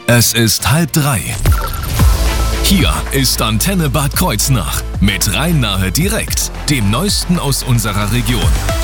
Es ist 2:30. Hier ist Antenne Bad Kreuznach mit Rhein-Nahe direkt, dem Neuesten aus unserer Region.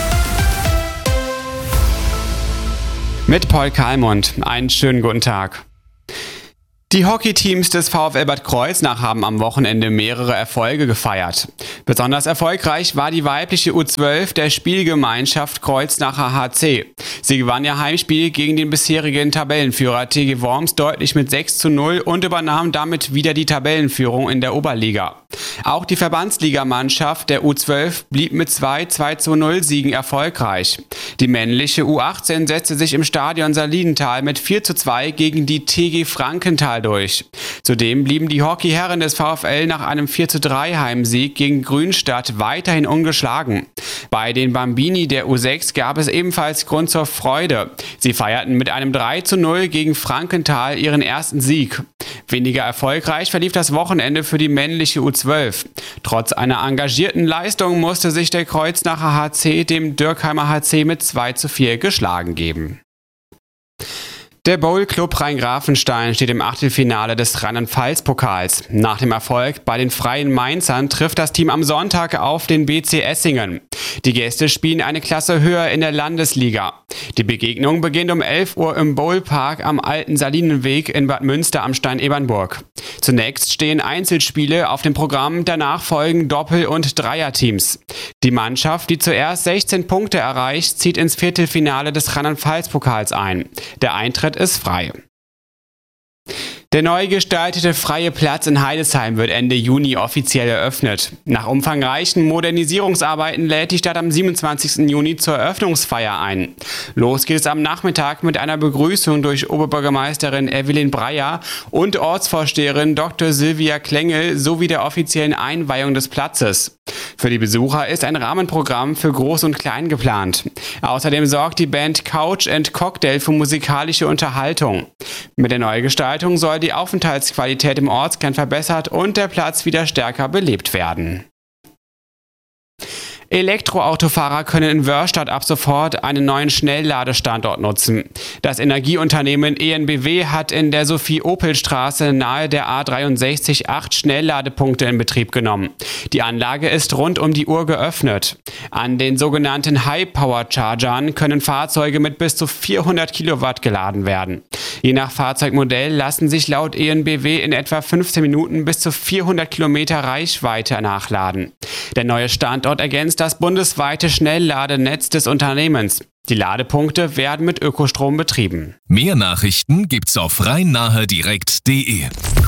Mit Paul Kalmund. Einen schönen guten Tag. Die Hockeyteams des VfL Bad Kreuznach haben am Wochenende mehrere Erfolge gefeiert. Besonders erfolgreich war die weibliche U12 der Spielgemeinschaft Kreuznacher HC. Sie gewann ihr Heimspiel gegen den bisherigen Tabellenführer TG Worms deutlich mit 6:0 und übernahm damit wieder die Tabellenführung in der Oberliga. Auch die Verbandsligamannschaft der U12 blieb mit 2:0 Siegen erfolgreich. Die männliche U18 setzte sich im Stadion Salidenthal mit 4:2 gegen die TG Frankenthal durch. Zudem blieben die Hockeyherren des VfL nach einem 4:3 Heimsieg gegen Grünstadt weiterhin ungeschlagen. Bei den Bambini der U6 gab es ebenfalls Grund zur Freude. Sie feierten mit einem 3:0 gegen Frankenthal ihren ersten Sieg. Weniger erfolgreich verlief das Wochenende für die männliche U12. Trotz einer engagierten Leistung musste sich der Kreuznacher HC dem Dürkheimer HC mit 2:4 geschlagen geben. Der Bowl-Club Rhein-Grafenstein steht im Achtelfinale des Rheinland-Pfalz-Pokals. Nach dem Erfolg bei den Freien Mainzern trifft das Team am Sonntag auf den BC Essingen. Die Gäste spielen eine Klasse höher in der Landesliga. Die Begegnung beginnt um 11 Uhr im Bowlpark am Alten Salinenweg in Bad Münster am Stein-Ebernburg. Zunächst stehen Einzelspiele auf dem Programm, danach folgen Doppel- und Dreierteams. Die Mannschaft, die zuerst 16 Punkte erreicht, zieht ins Viertelfinale des Rheinland-Pfalz-Pokals ein. Der Eintritt ist frei. Der neu gestaltete freie Platz in Heidesheim wird Ende Juni offiziell eröffnet. Nach umfangreichen Modernisierungsarbeiten lädt die Stadt am 27. Juni zur Eröffnungsfeier ein. Los geht es am Nachmittag mit einer Begrüßung durch Oberbürgermeisterin Evelyn Breyer und Ortsvorsteherin Dr. Silvia Klengel sowie der offiziellen Einweihung des Platzes. Für die Besucher ist ein Rahmenprogramm für Groß und Klein geplant. Außerdem sorgt die Band Couch & Cocktail für musikalische Unterhaltung. Mit der Neugestaltung soll die Aufenthaltsqualität im Ortskern verbessert und der Platz wieder stärker belebt werden. Elektroautofahrer können in Wörrstadt ab sofort einen neuen Schnellladestandort nutzen. Das Energieunternehmen EnBW hat in der Sophie-Opel-Straße nahe der A63 8 Schnellladepunkte in Betrieb genommen. Die Anlage ist rund um die Uhr geöffnet. An den sogenannten High-Power-Chargern können Fahrzeuge mit bis zu 400 Kilowatt geladen werden. Je nach Fahrzeugmodell lassen sich laut EnBW in etwa 15 Minuten bis zu 400 Kilometer Reichweite nachladen. Der neue Standort ergänzt das bundesweite Schnellladenetz des Unternehmens. Die Ladepunkte werden mit Ökostrom betrieben. Mehr Nachrichten gibt's auf rhein-nahe-direkt.de.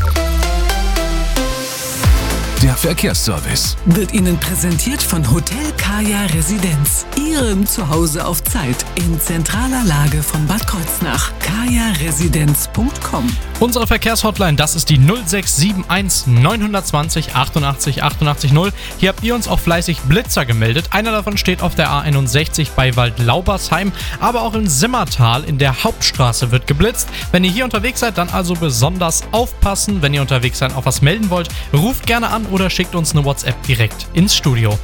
Der Verkehrsservice wird Ihnen präsentiert von Hotel Kaya Residenz. Ihrem Zuhause auf Zeit in zentraler Lage von Bad Kreuznach. kajaresidenz.com. Unsere Verkehrshotline, das ist die 0671 920 88 88 0. Hier habt ihr uns auch fleißig Blitzer gemeldet. Einer davon steht auf der A61 bei Waldlaubersheim, aber auch in Simmertal in der Hauptstraße wird geblitzt. Wenn ihr hier unterwegs seid, dann also besonders aufpassen. Wenn ihr unterwegs seid, auch was melden wollt, ruft gerne an oder schickt uns eine WhatsApp direkt ins Studio.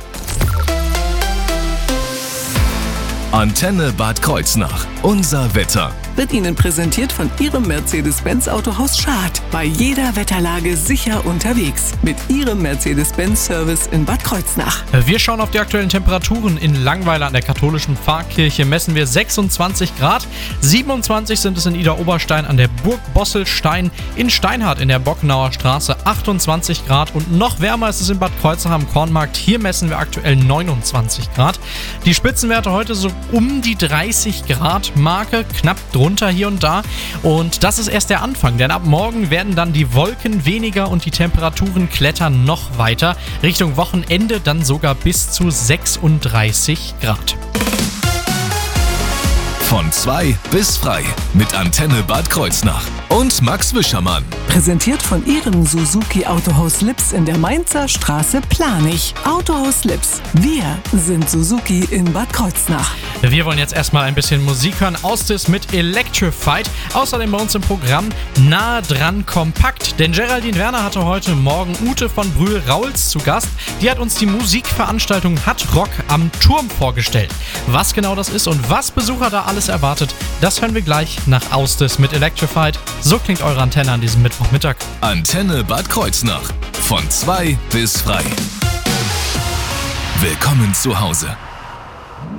Antenne Bad Kreuznach. Unser Wetter. Wird Ihnen präsentiert von Ihrem Mercedes-Benz Autohaus Schad. Bei jeder Wetterlage sicher unterwegs. Mit Ihrem Mercedes-Benz-Service in Bad Kreuznach. Wir schauen auf die aktuellen Temperaturen. In Langweiler an der katholischen Pfarrkirche messen wir 26 Grad. 27 sind es in Idar-Oberstein an der Burg Bosselstein. In Steinhardt in der Bockenauer Straße 28 Grad. Und noch wärmer ist es in Bad Kreuznach am Kornmarkt. Hier messen wir aktuell 29 Grad. Die Spitzenwerte heute so um die 30 Grad Marke, knapp drunter hier und da. Und das ist erst der Anfang, denn ab morgen werden dann die Wolken weniger und die Temperaturen klettern noch weiter. Richtung Wochenende dann sogar bis zu 36 Grad. Von 2 bis frei mit Antenne Bad Kreuznach und Max Wischermann. Präsentiert von Ihrem Suzuki Autohaus Lips in der Mainzer Straße Planich. Autohaus Lips. Wir sind Suzuki in Bad Kreuznach. Wir wollen jetzt erstmal ein bisschen Musik hören. Austis mit Electrified. Außerdem bei uns im Programm Nah dran kompakt. Denn Geraldine Werner hatte heute Morgen Ute von Brühl-Rauls zu Gast. Die hat uns die Musikveranstaltung Hat Rock am Turm vorgestellt. Was genau das ist und was Besucher da alles alles erwartet, das hören wir gleich nach Austis mit Electrified. So klingt eure Antenne an diesem Mittwochmittag. Antenne Bad Kreuznach. Von 2 bis frei. Willkommen zu Hause.